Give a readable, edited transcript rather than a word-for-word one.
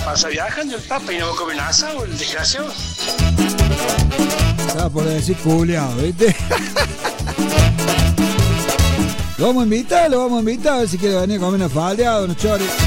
pasa viajando el Papa y no va a comer un asado, el desgraciado. Estaba por decir culiado, ¿viste? Lo vamos a invitar a ver si quiere venir a comer una faldeada, unos choris.